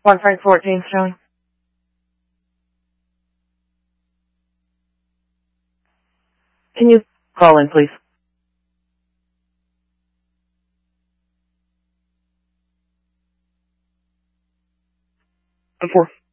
1 Frank 14 showing. Can you call in, please? The 4.